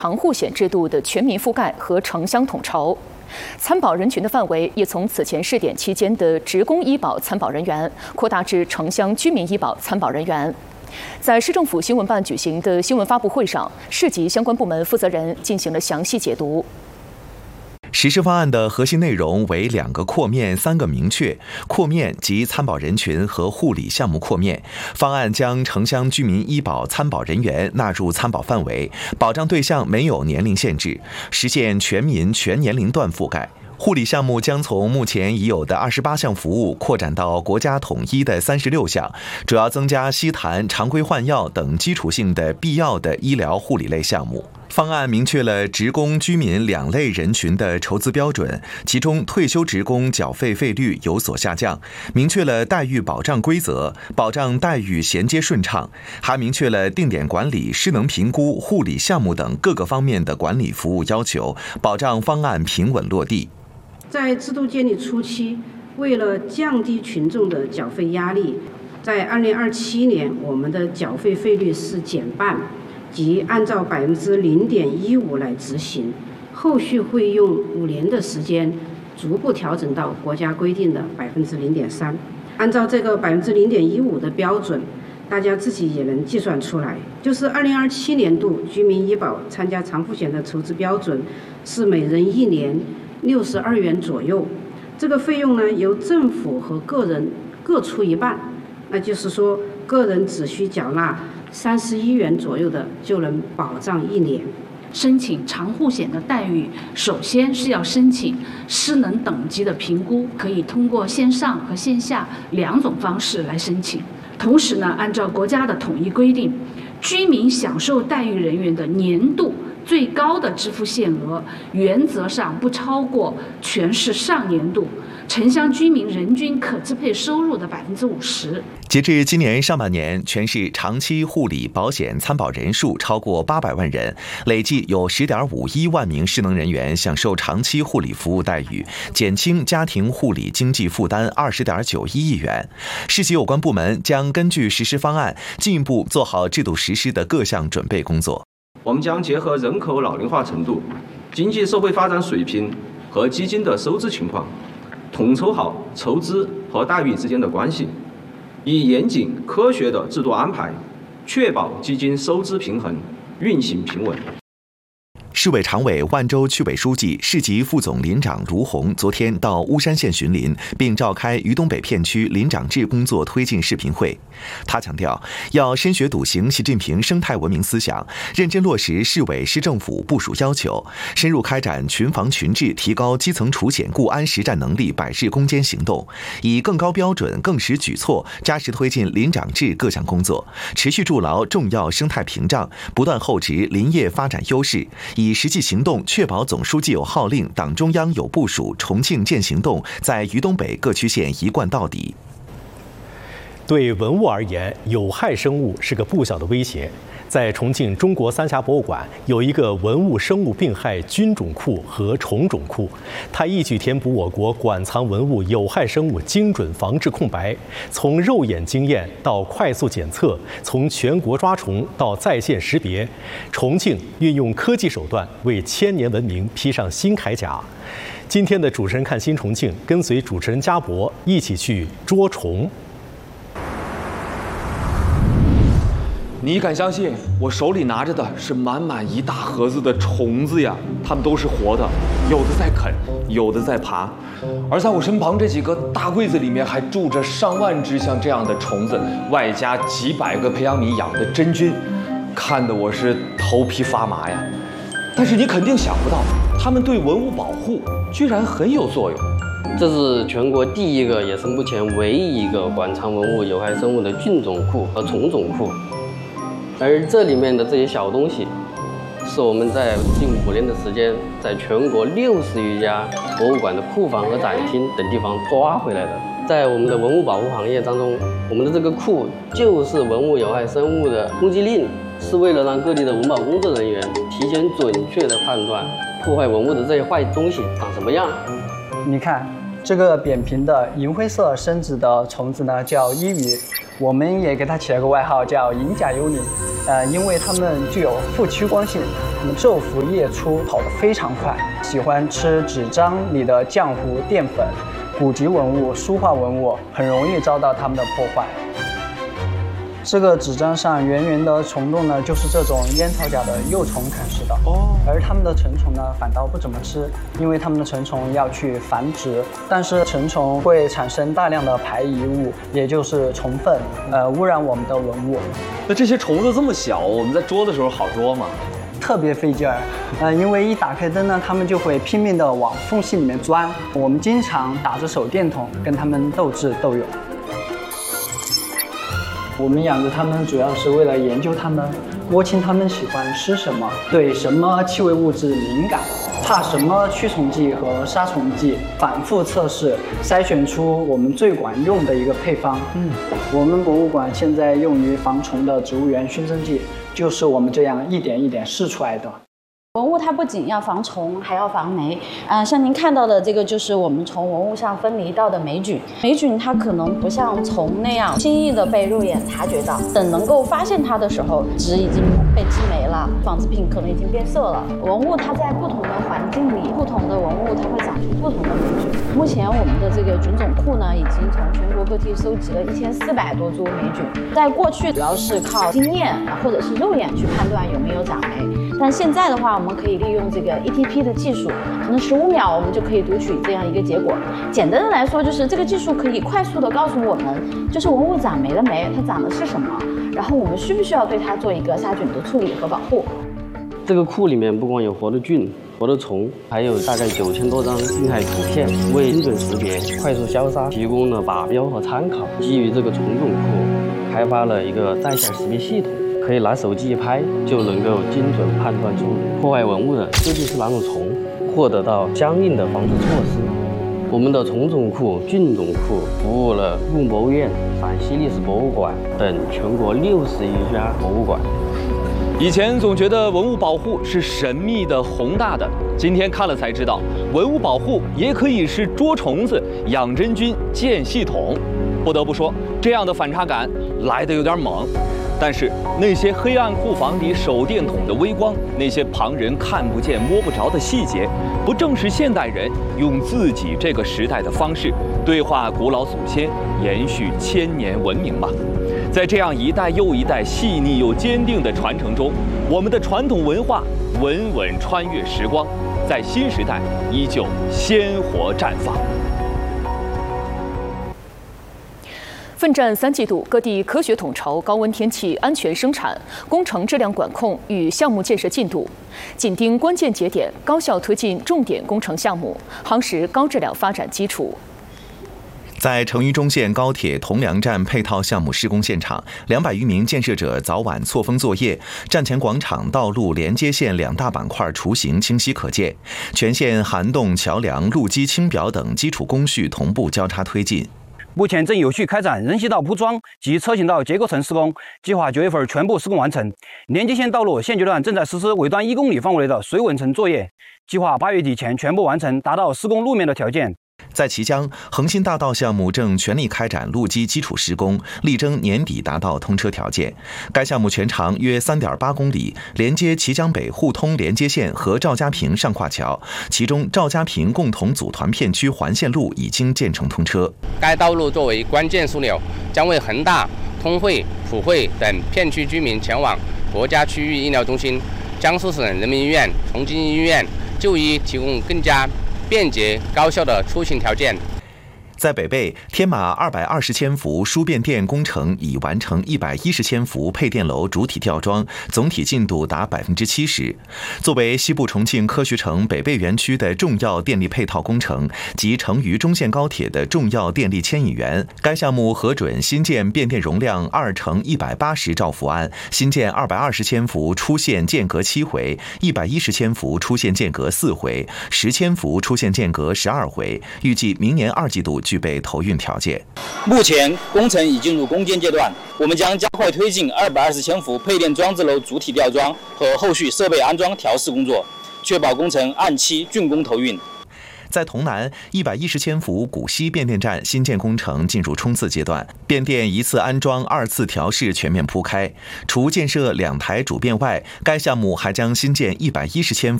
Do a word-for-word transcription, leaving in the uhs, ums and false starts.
长护险制度的全民覆盖和城乡统筹。参保人群的范围也从此前试点期间的职工医保参保人员扩大至城乡居民医保参保人员。在市政府新闻办举行的新闻发布会上，市级相关部门负责人进行了详细解读。 实施方案的核心内容为两个扩面、三个明确。扩面及参保人群和护理项目扩面，方案将城乡居民医保参保人员纳入参保范围，保障对象没有年龄限制，实现全民全年龄段覆盖。护理项目将从目前已有的二十八项服务扩展到国家统一的三十六项，主要增加吸痰、常规换药等基础性的必要的医疗护理类项目。方案明确了职工、居民两类人群的筹资标准，其中退休职工缴费费率有所下降，明确了待遇保障规则，保障待遇衔接顺畅，还明确了定点管理、失能评估、护理项目等各个方面的管理服务要求，保障方案平稳落地。 在制度建立初期，为了降低群众的缴费压力，在二零二七年我们的缴费费率是减半，即按照百分之零点一五来执行，后续会用五年的时间逐步调整到国家规定的百分之零点三。按照这个百分之零点一五的标准，大家自己也能计算出来，就是二零二七年度居民医保参加长护险的筹资标准是每人一年六十二元左右。这个费用呢，由政府和个人各出一半，那就是说，个人只需缴纳三十一元左右的就能保障一年。 申请长护险的待遇，首先是要申请失能等级的评估，可以通过线上和线下两种方式来申请。同时呢，按照国家的统一规定，居民享受待遇人员的年度最高的支付限额，原则上不超过全市上年度城乡居民人均可支配收入的百分之五十。 截至今年上半年，全市长期护理保险参保人数超过八百万人，累计有十点五一万名失能人员享受长期护理服务待遇，减轻家庭护理经济负担二十点九一亿元。市级有关部门将根据实施方案，进一步做好制度实施的各项准备工作。 我们将结合人口老龄化程度、经济社会发展水平和基金的收支情况，统筹好筹资和待遇之间的关系，以严谨科学的制度安排，确保基金收支平衡、运行平稳。 市委常委、万州区委书记、市级副总林长卢红昨天到巫山县巡林，并召开渝东北片区林长制工作推进视频会。他强调，要深学笃行习近平生态文明思想，认真落实市委市政府部署要求，深入开展群防群治、提高基层除险固安实战能力百日攻坚行动，以更高标准、更实举措，扎实推进林长制各项工作，持续筑牢重要生态屏障，不断厚植林业发展优势，以实际行动确保总书记有号令、党中央有部署，重庆建行动在渝东北各区县一贯到底。 对文物而言，有害生物是个不小的威胁。在重庆中国三峡博物馆有一个文物生物病害菌种库和虫种库，它一举填补我国馆藏文物有害生物精准防治空白。从肉眼经验到快速检测，从全国抓虫到在线识别，重庆运用科技手段为千年文明披上新铠甲。今天的主持人看新重庆，跟随主持人嘉博一起去捉虫。 你敢相信我手里拿着的是满满一大盒子的虫子呀？它们都是活的，有的在啃，有的在爬。而在我身旁这几个大柜子里面还住着上万只像这样的虫子，外加几百个培养皿养的真菌，看得我是头皮发麻呀。但是你肯定想不到，它们对文物保护居然很有作用。 这是全国第一个，也是目前唯一一个馆藏文物有害生物的菌种库和虫种库。而这里面的这些小东西，是我们在近五年的时间，在全国六十余家博物馆的库房和展厅等地方抓回来的。在我们的文物保护行业当中，我们的这个库就是文物有害生物的通缉令，是为了让各地的文保工作人员提前准确的判断破坏文物的这些坏东西长什么样。 你看这个扁平的银灰色身子的虫子呢，叫伊鱼。 我们也给它起了个外号叫银甲幽灵，呃，因为它们具有富趋光性，它们昼伏夜出，跑得非常快，喜欢吃纸张里的浆糊、淀粉、古籍文物、书画文物，很容易遭到它们的破坏。这个纸张上圆圆的虫洞呢，就是这种烟草甲的幼虫啃食的。哦，而它们的成虫呢，反倒不怎么吃，因为它们的成虫要去繁殖，但是成虫会产生大量的排遗物，也就是虫粪，呃，污染我们的文物。 那这些虫子这么小，我们在捉的时候好捉吗？ 特别费劲儿，呃，因为一打开灯呢，它们就会拼命地往缝隙里面钻，我们经常打着手电筒跟它们斗智斗勇。我们养着它们主要是为了研究它们，摸清它们喜欢吃什么，对什么气味物质敏感，怕什么驱虫剂和杀虫剂，反复测试，筛选出我们最管用的一个配方。嗯，我们博物馆现在用于防虫的植物源熏蒸剂，就是我们这样一点一点试出来的。 文物它不仅要防虫，还要防霉。啊，像您看到的这个，就是我们从文物上分离到的霉菌。霉菌它可能不像虫那样轻易的被肉眼察觉到，等能够发现它的时候，纸已经被积霉了，纺织品可能已经变色了。文物它在不同的环境里，不同的文物它会长出不同的霉菌。目前我们的这个菌种库呢，已经从全国各地收集了一千四百多株霉菌。在过去主要是靠经验或者是肉眼去判断有没有长霉，但现在的话，我们可以利用这个 E T P 的技术，可能十五秒我们就可以读取这样一个结果。简单的来说，就是这个技术可以快速的告诉我们，就是文物长霉了没，它长的是什么，然后我们需不需要对它做一个杀菌的处理和保护。 这个库里面不光有活的菌、活的虫，还有大概九千多张病害图片，为精准识别、快速消杀提供了靶标和参考。基于这个虫种库，开发了一个在线识别系统。可以拿手机一拍，就能够精准判断出破坏文物的究竟是哪种虫，获得到相应的防治措施。我们的虫种库、菌种库服务了故博物院、陕西历史博物馆等全国六十余家博物馆。 以前总觉得文物保护是神秘的、宏大的，今天看了才知道，文物保护也可以是捉虫子、养真菌、建系统。不得不说，这样的反差感来得有点猛。但是那些黑暗库房里手电筒的微光，那些旁人看不见摸不着的细节，不正是现代人用自己这个时代的方式对话古老祖先，延续千年文明吗？在这样一代又一代细腻又坚定的传承中，我们的传统文化稳稳穿越时光，在新时代依旧鲜活绽放。 奋战三季度，各地科学统筹高温天气安全生产、工程质量管控与项目建设进度，紧盯关键节点，高效推进重点工程项目，夯实高质量发展基础。 在成渝中线高铁铜梁站配套项目施工现场，两百余名建设者早晚错峰作业，站前广场道路连接线两大板块雏形清晰可见，全线涵洞、桥梁、路基、轻表等基础工序同步交叉推进。 目前正有序开展人行道铺装及车行道结构层施工，计划九月份全部施工完成。连接线道路现阶段正在实施尾端一公里范围内的水稳层作业，计划八月底前全部完成，达到施工路面的条件。 在綦江，恒新大道项目正全力开展路基基础施工，力争年底达到通车条件。该项目全长约 三点八公里，连接綦江北互通连接线和赵家坪上跨桥，其中赵家坪共同组团片区环线路已经建成通车。 该道路作为关键枢纽，将为恒大、通惠、普惠等片区居民前往国家区域医疗中心、江苏省人民医院、重庆医院就医提供更加便捷高效的出行条件。 在北碚，天马二百二十千伏输变电工程已完成一百一十千伏配电楼主体吊装，总体进度达百分之七十。作为西部重庆科学城北碚园区的重要电力配套工程及成渝中线高铁的重要电力牵引源，该项目核准新建变电容量二乘一百八十兆伏安，新建二百二十千伏出线间隔七回，一百一十千伏出线间隔四回，十千伏出线间隔十二回，预计明年二季度具备投运条件。 目前工程已进入攻坚阶段，我们将加快推进二百二十千伏配电装置楼主体吊装和后续设备安装调试工作，确保工程按期竣工投运。 在潼南一百一十千伏古西变电站新建工程进入冲刺阶段，变电一次安装、二次调试全面铺开。除建设两台主变外，该项目还将新建一百一十千伏